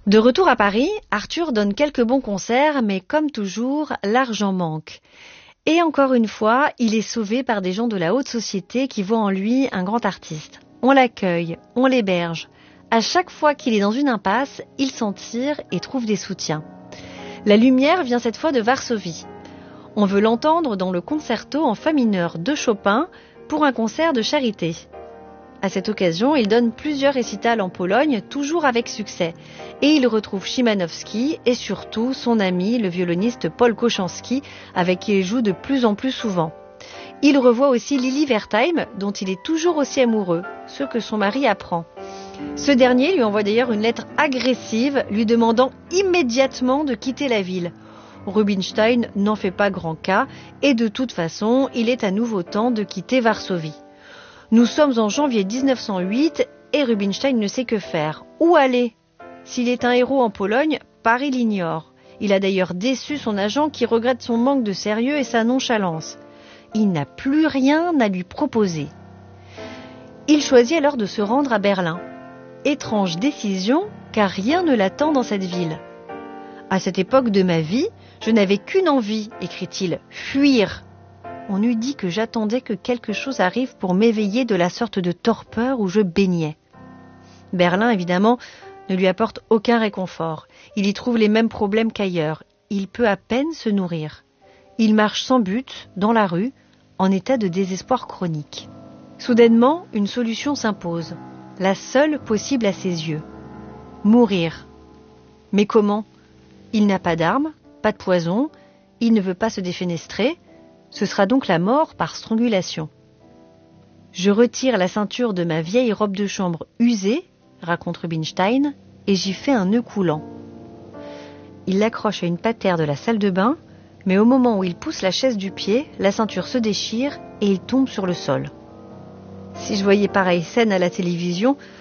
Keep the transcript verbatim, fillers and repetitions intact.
De retour à Paris, Arthur donne quelques bons concerts, mais comme toujours, l'argent manque. Et encore une fois, il est sauvé par des gens de la haute société qui voient en lui un grand artiste. On l'accueille, on l'héberge. À chaque fois qu'il est dans une impasse, il s'en tire et trouve des soutiens. La lumière vient cette fois de Varsovie. On veut l'entendre dans le concerto en fa mineur de Chopin pour un concert de charité. À cette occasion, il donne plusieurs récitals en Pologne, toujours avec succès. Et il retrouve Szymanowski et surtout son ami, le violoniste Paul Kochanski, avec qui il joue de plus en plus souvent. Il revoit aussi Lili Wertheim, dont il est toujours aussi amoureux, ce que son mari apprend. Ce dernier lui envoie d'ailleurs une lettre agressive, lui demandant immédiatement de quitter la ville. Rubinstein n'en fait pas grand cas, et de toute façon, il est à nouveau temps de quitter Varsovie. Nous sommes en janvier dix-neuf cent huit et Rubinstein ne sait que faire. Où aller ? S'il est un héros en Pologne, Paris l'ignore. Il a d'ailleurs déçu son agent qui regrette son manque de sérieux et sa nonchalance. Il n'a plus rien à lui proposer. Il choisit alors de se rendre à Berlin. Étrange décision, car rien ne l'attend dans cette ville. À cette époque de ma vie, je n'avais qu'une envie, écrit-il, fuir. On eût dit que j'attendais que quelque chose arrive pour m'éveiller de la sorte de torpeur où je baignais. Berlin, évidemment, ne lui apporte aucun réconfort. Il y trouve les mêmes problèmes qu'ailleurs. Il peut à peine se nourrir. Il marche sans but, dans la rue, en état de désespoir chronique. Soudainement, une solution s'impose, la seule possible à ses yeux. Mourir. Mais comment ? Il n'a pas d'armes, pas de poison, il ne veut pas se défenestrer. Ce sera donc la mort par strangulation. Je retire la ceinture de ma vieille robe de chambre usée, raconte Rubinstein, et j'y fais un nœud coulant. Il l'accroche à une patère de la salle de bain, mais au moment où il pousse la chaise du pied, la ceinture se déchire et il tombe sur le sol. Si je voyais pareille scène à la télévision,